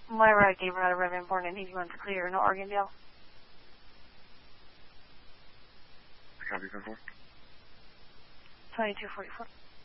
Myra gave her out of Revenport and 81 for clear, no Argendale. Copy, 10-4. 2244.